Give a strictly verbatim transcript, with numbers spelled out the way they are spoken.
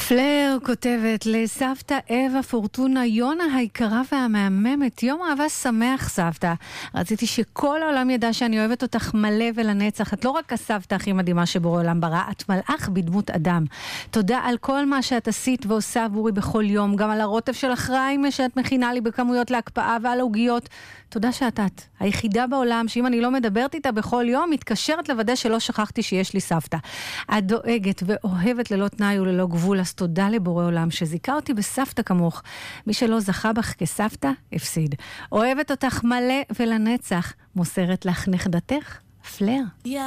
פלר כותבת לסבתא אווה פורטונה יונה היקרה והמהממת, יום אהבה שמח סבתא. רציתי שכל העולם ידע שאני אוהבת אותך מלא ולנצח. את לא רק הסבתא הכי מדהימה שבורא עולם ברא, את מלאך בדמות אדם. תודה על כל מה שאת עשית ועושה עבורי בכל יום, גם על הרוטף של החריים שאת מכינה לי בכמויות להקפאה ועל העוגיות. תודה שאת את היחידה בעולם שאם אני לא מדברת איתה בכל יום מתקשרת לוודא שלא שכחתי שיש לי סבתא. את דואגת ואוהבת ללא תנאי וללא גבול, אז תודה לבורא עולם שזיקה אותי בסבתא כמוך. מי שלא זכה בך כסבתא הפסיד. אוהבת אותך מלא ולנצח, מוסרת לך נכדתך פלר.